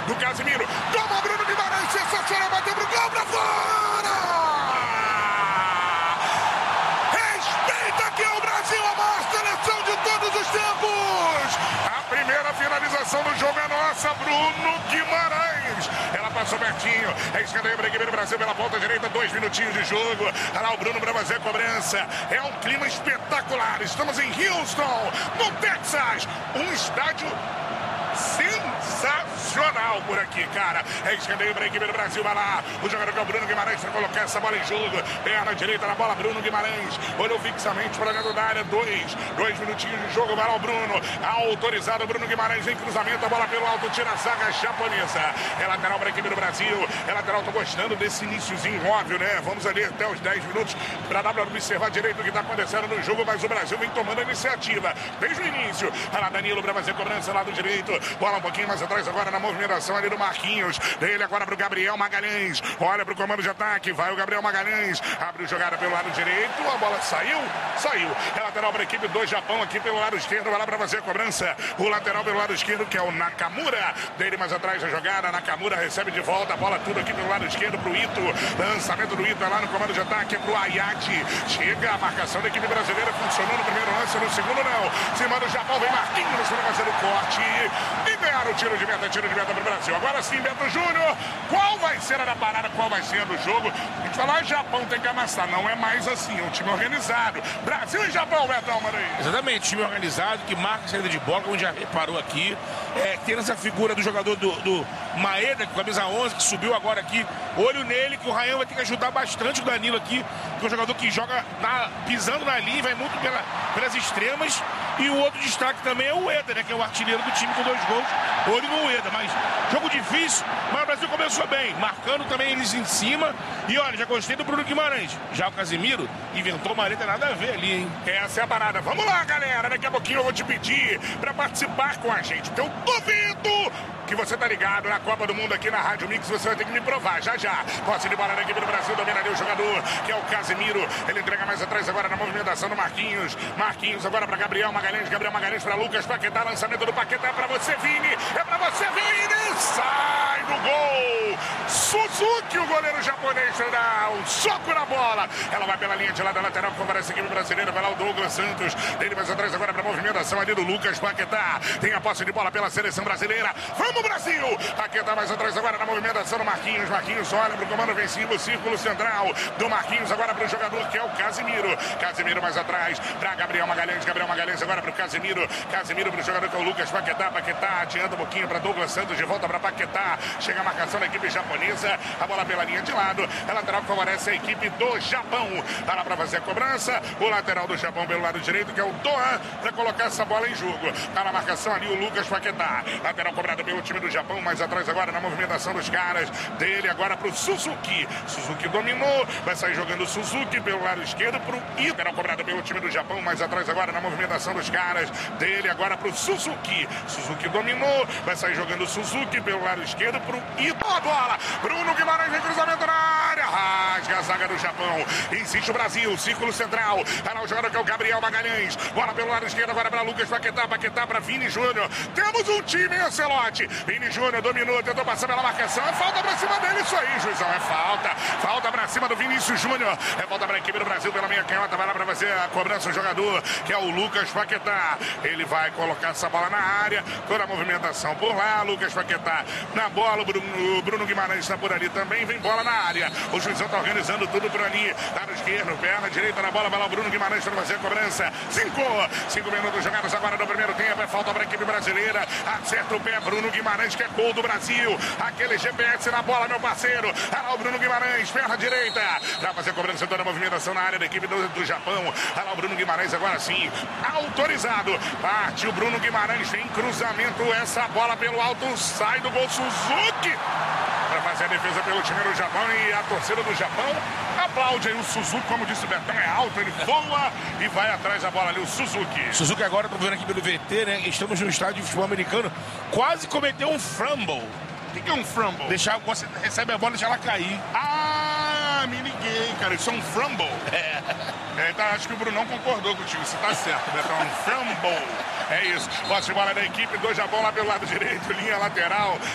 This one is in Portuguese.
do Casimiro. Toma Bruno Guimarães, sensacional, bateu pro gol, pra fora! Respeita que é o Brasil, a maior seleção de todos os tempos! A primeira finalização do jogo é nossa, Bruno Guimarães. Ela passou pertinho, é escanteio para a equipe do Brasil pela ponta direita, 2 minutinhos de jogo. Olha lá o Bruno para fazer a cobrança. É um clima espetacular. Estamos em Houston, no Texas. Um estádio sensacional por aqui, cara. É escanteio para a equipe do Brasil. Vai lá, o jogador que é o Bruno Guimarães para colocar essa bola em jogo. Perna direita na bola, Bruno Guimarães. Olhou fixamente para dentro da área. 2 minutinhos de jogo. Vai lá o Bruno. Autorizado, Bruno Guimarães em cruzamento. A bola pelo alto, tira a zaga japonesa. É lateral para a equipe do Brasil. É lateral, tô gostando desse iniciozinho óbvio, né? Vamos ali até os 10 minutos para dar para observar direito o que está acontecendo no jogo. Mas o Brasil vem tomando a iniciativa desde o início. Vai lá Danilo para fazer cobrança lado direito. Bola um pouquinho mais atrás agora na movimentação ali do Marquinhos. Dele agora para o Gabriel Magalhães. Olha para o comando de ataque. Vai o Gabriel Magalhães. Abre o jogada pelo lado direito. A bola saiu. É lateral para a equipe do Japão aqui pelo lado esquerdo. Vai lá para fazer a cobrança. O lateral pelo lado esquerdo que é o Nakamura. Dele mais atrás a jogada. Nakamura recebe de volta a bola tudo aqui pelo lado esquerdo para o Ito. Lançamento do Ito lá no comando de ataque para o Ayati. Chega a marcação da equipe brasileira. Funcionou no primeiro lance, no segundo não. Cima do Japão vem Marquinhos para fazer o corte. E ganharam o tiro de meta para o Brasil. Agora sim, Beto Júnior. Qual vai ser a da parada? Qual vai ser a do jogo? A gente falar, Japão tem que amassar. Não é mais assim, é um time organizado. Brasil e Japão, Betão, mano aí. Exatamente, time organizado que marca a saída de bola, como já reparou aqui. Tendo essa figura do jogador do Maeda, com a camisa 11, que subiu agora aqui. Olho nele, que o Ryan vai ter que ajudar bastante o Danilo aqui, que é um jogador que joga pisando na linha, vai muito pelas extremas. E o outro destaque também é o Ueda, né, que é o artilheiro do time com 2 gols. Olho no Ueda, mas jogo difícil, mas o Brasil começou bem, marcando também eles em cima. E olha, já gostei do Bruno Guimarães. Já o Casimiro inventou uma letra nada a ver ali, hein? Essa é a parada. Vamos lá, galera. Daqui a pouquinho eu vou te pedir para participar com a gente. Então, duvido que você tá ligado na Copa do Mundo aqui na Rádio Mix. Você vai ter que me provar já. Posse de bola da equipe do Brasil. Domina ali o jogador, que é o Casimiro. Ele entrega mais atrás agora na movimentação do Marquinhos. Marquinhos agora para Gabriel Magalhães. Gabriel Magalhães para Lucas Paquetá. Lançamento do Paquetá para você, Vini. É para você, Vini. Sai do gol. Suzuki, o goleiro japonês, dá um soco na bola. Ela vai pela linha de lado da lateral, favorece a equipe brasileira. Vai lá o Douglas Santos. Ele mais atrás agora para a movimentação ali do Lucas Paquetá. Tem a posse de bola pela seleção brasileira. Vamos, Brasil! Paquetá mais atrás agora na movimentação do Marquinhos. Marquinhos olha para o comando ofensivo, círculo central do Marquinhos agora para o jogador que é o Casimiro. Casimiro mais atrás para Gabriel Magalhães. Gabriel Magalhães agora para o Casimiro. Casimiro para o jogador que é o Lucas Paquetá. Paquetá adianta um pouquinho para Douglas Santos, de volta para Paquetá. Chega a marcação da equipe japonesa. A bola pela linha de lado. A lateral favorece a equipe do Japão. Tá lá para fazer a cobrança. O lateral do Japão pelo lado direito, que é o Doan, para colocar essa bola em jogo. Tá na marcação ali o Lucas Paquetá. Lateral cobrado pelo time do Japão. Mais atrás agora na movimentação dos caras. Dele agora pro Suzuki. Suzuki dominou. Vai sair jogando o Suzuki pelo lado esquerdo pro Ito. Lateral cobrado pelo time do Japão. Mais atrás agora na movimentação dos caras. Dele agora pro Suzuki. Suzuki dominou. Vai sair jogando o Suzuki pelo lado esquerdo pro Ito. A bola. Bruno Guimarães em cruzamento na área. Rasga a zaga do Japão. Insiste o Brasil. Círculo central. Tá lá o jogador que é o Gabriel Magalhães. Bola pelo lado esquerdo agora para Lucas Paquetá. Paquetá para Vini Júnior. Temos um time em Ancelotti. Vini Júnior dominou. Tentou passar pela marcação. É falta pra cima dele. Isso aí, juizão. É falta. Falta pra cima do Vinícius Júnior. É falta pra equipe do Brasil pela meia canhota. Vai lá pra fazer a cobrança o jogador, que é o Lucas Paquetá. Ele vai colocar essa bola na área. Toda a movimentação por lá. Lucas Paquetá na bola. O Bruno Guimarães está por ali também. Vem bola na área. O juizão tá organizando tudo por ali. Lado esquerdo, perna direita na bola. Vai lá o Bruno Guimarães para fazer a cobrança. 5 minutos jogados agora no primeiro tempo. É falta para a equipe brasileira. Acerta o pé, Bruno Guimarães, que é gol do Brasil. Aquele GPS na bola, meu parceiro. Olha lá o Bruno Guimarães, perna direita. Vai fazer a cobrança toda a movimentação na área da equipe do Japão. Olha lá o Bruno Guimarães agora sim. Autorizado. Parte o Bruno Guimarães. Tem cruzamento. Essa bola pelo alto. Sai do gol Suzuki. Para fazer a defesa pelo time do Japão. E a torcida do Japão aplaude aí o Suzuki. Como disse o Betão, é alto. Ele voa e vai atrás da bola ali, o Suzuki. Suzuki agora, estou vendo aqui pelo VT, né? Estamos no estádio de futebol americano. Quase cometeu um fumble. O que é um fumble? Você recebe a bola e deixa ela cair. Ah, me liguei, cara. Isso é um fumble. Tá, acho que o Brunão concordou contigo. Você tá certo, Betão. Um fumble. É isso. Posse de bola da equipe do Japão lá pelo lado direito, linha lateral.